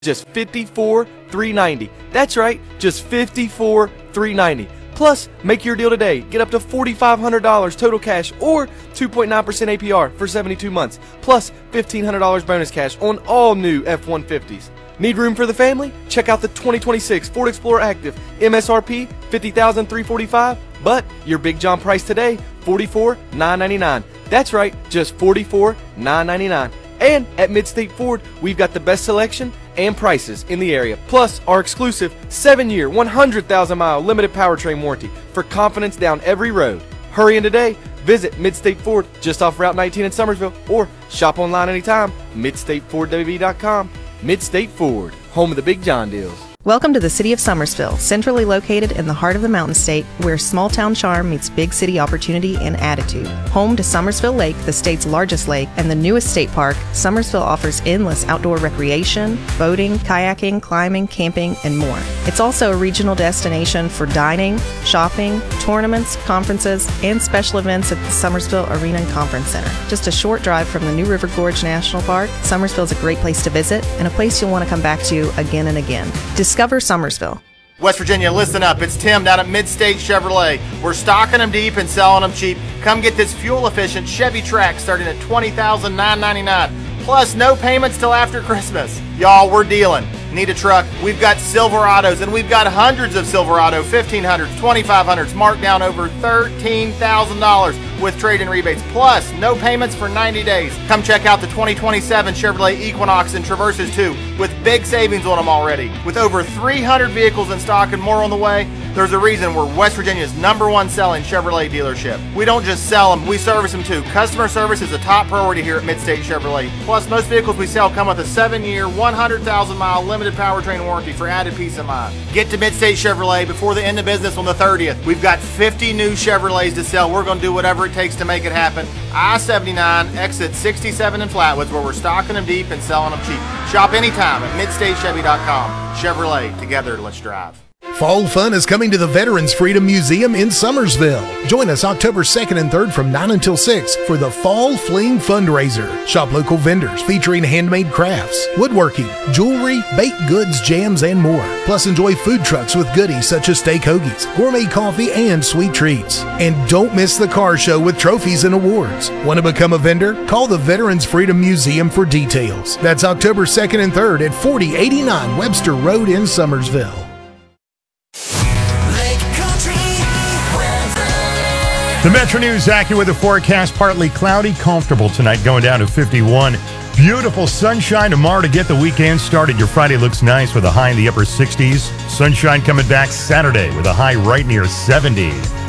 just $54,390. That's right, just $54,390. Plus, make your deal today. Get up to $4,500 total cash or 2.9% APR for 72 months. Plus, $1,500 bonus cash on all new F-150s. Need room for the family? Check out the 2026 Ford Explorer Active. MSRP $50,345, but your Big John price today, $44,999. That's right, just $44,999. And at Midstate Ford, we've got the best selection and prices in the area. Plus, our exclusive 7-year, 100,000-mile limited powertrain warranty for confidence down every road. Hurry in today. Visit Midstate Ford just off Route 19 in Summersville or shop online anytime. MidstateFordWB.com. Midstate Ford, home of the Big John deals. Welcome to the city of Summersville, centrally located in the heart of the Mountain State, where small town charm meets big city opportunity and attitude. Home to Summersville Lake, the state's largest lake, and the newest state park, Summersville offers endless outdoor recreation, boating, kayaking, climbing, camping, and more. It's also a regional destination for dining, shopping, tournaments, conferences, and special events at the Summersville Arena and Conference Center. Just a short drive from the New River Gorge National Park, Summersville is a great place to visit and a place you'll want to come back to again and again. Discover Summersville. West Virginia, listen up. It's Tim down at Midstate Chevrolet. We're stocking them deep and selling them cheap. Come get this fuel-efficient Chevy Trax starting at $20,999. Plus, no payments till after Christmas. Y'all, we're dealing. Need a truck? We've got Silverados, and we've got hundreds of Silverado 1500s, 2500s, marked down over $13,000 with trade-in rebates. Plus, no payments for 90 days. Come check out the 2027 Chevrolet Equinox and Traverses too, with big savings on them already. With over 300 vehicles in stock and more on the way, there's a reason we're West Virginia's #1 selling Chevrolet dealership. We don't just sell them, we service them too. Customer service is a top priority here at Midstate Chevrolet. Plus, most vehicles we sell come with a 7-year, 100,000-mile limited powertrain warranty for added peace of mind. Get to Midstate Chevrolet before the end of business on the 30th. We've got 50 new Chevrolets to sell. We're going to do whatever it takes to make it happen. I-79, exit 67 in Flatwoods, where we're stocking them deep and selling them cheap. Shop anytime at MidstateChevy.com. Chevrolet, together, let's drive. Fall fun is coming to the Veterans Freedom Museum in Summersville. Join us October 2nd and 3rd from 9 until 6 for the Fall Fling Fundraiser. Shop local vendors featuring handmade crafts, woodworking, jewelry, baked goods, jams, and more. Plus enjoy food trucks with goodies such as steak hoagies, gourmet coffee, and sweet treats. And don't miss the car show with trophies and awards. Want to become a vendor? Call the Veterans Freedom Museum for details. That's October 2nd and 3rd at 4089 Webster Road in Summersville. The Metro News AccuWeather forecast, partly cloudy, comfortable tonight, going down to 51. Beautiful sunshine tomorrow to get the weekend started. Your Friday looks nice with a high in the upper 60s. Sunshine coming back Saturday with a high right near 70.